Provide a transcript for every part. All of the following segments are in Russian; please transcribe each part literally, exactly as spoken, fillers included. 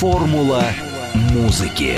Формула музыки.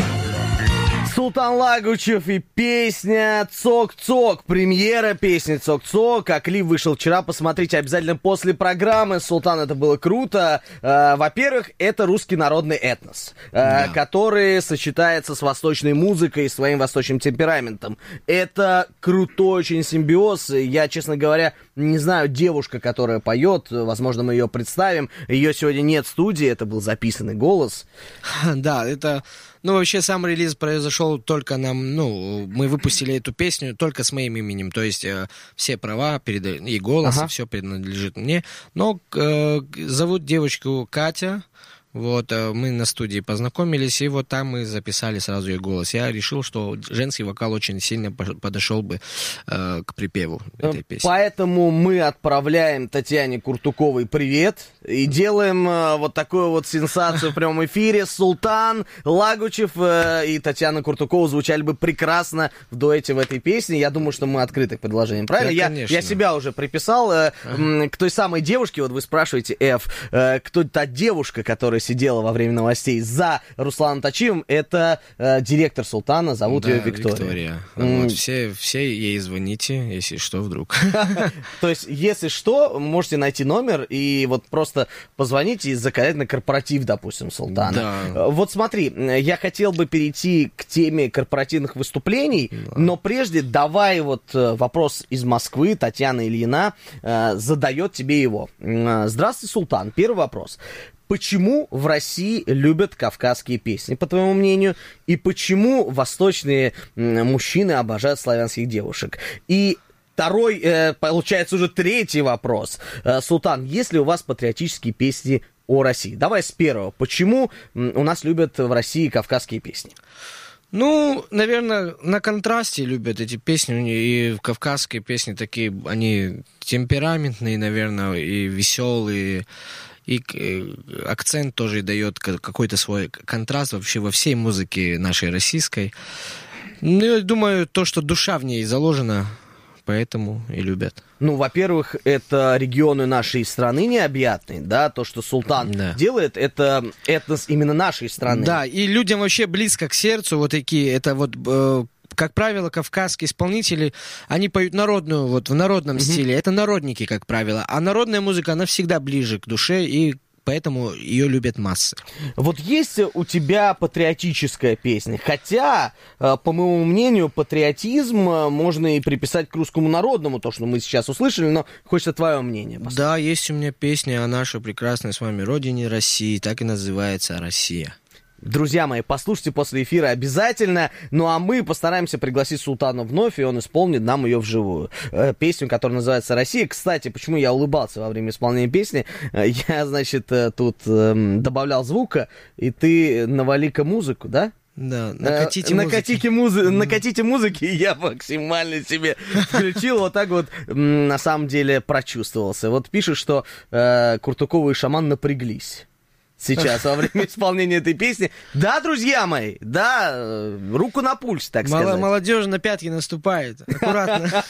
Султан Лагучев и песня «Цок-цок». Премьера песни «Цок-цок». А клип вышел вчера. Посмотрите обязательно после программы. Султан, это было круто. Э, во-первых, это русский народный этнос, э, да. который сочетается с восточной музыкой и своим восточным темпераментом. Это крутой очень симбиоз. Я, честно говоря, не знаю, девушка, которая поет. Возможно, мы ее представим. Ее сегодня нет в студии. Это был записанный голос. Да, это... Ну, вообще, сам релиз произошел только нам, ну, мы выпустили эту песню только с моим именем, то есть э, все права перед, и голос, ага. и все принадлежит мне. Но э, зовут девочку Катя, вот, э, мы на студии познакомились, и вот там мы записали сразу ее голос. Я решил, что женский вокал очень сильно подошел бы э, к припеву этой песни. Поэтому мы отправляем Татьяне Куртуковой привет и делаем э, вот такую вот сенсацию в прямом эфире. Султан Лагучев э, и Татьяна Куртукова звучали бы прекрасно в дуэте в этой песне. Я думаю, что мы открыты к предложениям, правильно? Да, я, я себя уже приписал э, ага. к той самой девушке, вот вы спрашиваете, Ф, э, кто та девушка, которая сидела во время новостей за Русланом Точиевым, это э, директор Султана, зовут да, ее Виктория. Виктория. Mm. Вот, все, все ей звоните, если что, вдруг. То есть, если что, можете найти номер и вот просто позвонить и заказать на корпоратив, допустим, Султана. Да. Вот смотри, я хотел бы перейти к теме корпоративных выступлений, да. но прежде давай вот вопрос из Москвы. Татьяна Ильина э, задает тебе его. Здравствуй, Султан. Первый вопрос. Почему в России любят кавказские песни, по твоему мнению, и почему восточные мужчины обожают славянских девушек? И второй, э, получается, уже третий вопрос. Э, Султан, есть ли у вас патриотические песни о России? Давай с первого. Почему у нас любят в России кавказские песни? Ну, наверное, на контрасте любят эти песни, и кавказские песни такие, они темпераментные, наверное, и веселые. И акцент тоже дает какой-то свой контраст вообще во всей музыке нашей российской. Ну, я думаю, то, что душа в ней заложена, поэтому и любят. Ну, во-первых, это регионы нашей страны необъятные, да, то, что Султан да. делает, это этнос именно нашей страны. Да, и людям вообще близко к сердцу вот такие, это вот... Э, как правило, кавказские исполнители, они поют народную, вот в народном mm-hmm. стиле. Это народники, как правило. А народная музыка, она всегда ближе к душе, и поэтому ее любят массы. Вот есть у тебя патриотическая песня, хотя, по моему мнению, патриотизм можно и приписать к русскому народному, то, что мы сейчас услышали, но хочется твое мнение. Послушать. Да, есть у меня песня о нашей прекрасной с вами родине России, так и называется «Россия». Друзья мои, послушайте после эфира обязательно. Ну а мы постараемся пригласить Султана вновь, и он исполнит нам ее вживую. Песню, которая называется «Россия». Кстати, почему я улыбался во время исполнения песни? Я, значит, тут добавлял звука, и ты навали-ка музыку, да? Да, накатите э, музыки. Накатите, музы... накатите музыки, и я максимально себе включил, вот так вот на самом деле прочувствовался. Вот пишет, что э, Куртукова и Шаман напряглись сейчас во время исполнения этой песни. Да, друзья мои, да, руку на пульс, так Мало, сказать. Молодежь на пятки наступает, аккуратно.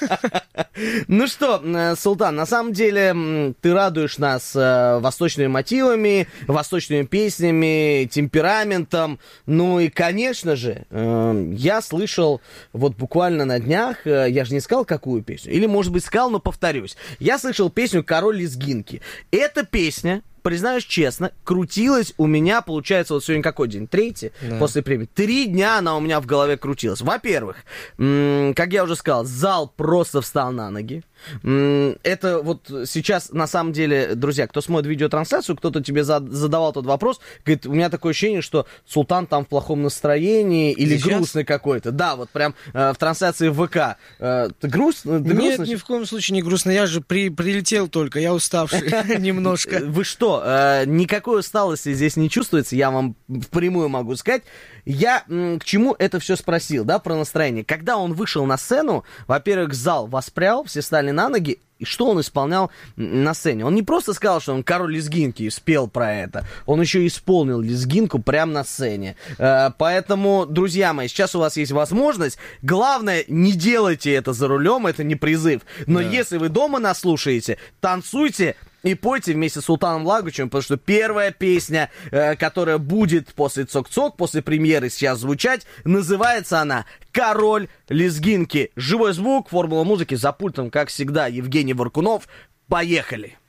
Ну что, Султан, на самом деле ты радуешь нас восточными мотивами, восточными песнями, темпераментом. Ну и, конечно же, я слышал вот буквально на днях, я же не сказал, какую песню, или, может быть, сказал, но повторюсь. Я слышал песню «Король лезгинки». Эта песня, признаюсь честно, крутилась у меня, получается, вот сегодня какой день? Третий? Да. После премии. Три дня она у меня в голове крутилась. Во-первых, м- как я уже сказал, зал просто встал на ноги. М- это вот сейчас, на самом деле, друзья, кто смотрит видеотрансляцию, кто-то тебе за- задавал тот вопрос, говорит, у меня такое ощущение, что Султан там в плохом настроении или сейчас? Грустный какой-то. Да, вот прям э, в трансляции в ВК. Э, ты грустный? Ты Нет, грустный? Ни в коем случае не грустно. Я же при- прилетел только, я уставший немножко. Вы что? Никакой усталости здесь не чувствуется, я вам впрямую могу сказать. Я м, к чему это все спросил, да, про настроение. Когда он вышел на сцену, во-первых, зал воспрял, все стали на ноги, и что он исполнял на сцене? Он не просто сказал, что он король лезгинки и спел про это, он еще исполнил лезгинку прямо на сцене. Э, поэтому, друзья мои, сейчас у вас есть возможность. Главное, не делайте это за рулем, это не призыв. Но да. если вы дома нас слушаете, танцуйте, и пойте вместе с Султаном Лагучевым, потому что первая песня, э, которая будет после «Цок-цок», после премьеры сейчас звучать, называется она «Король лезгинки». Живой звук, формула музыки, за пультом, как всегда, Евгений Варкунов. Поехали!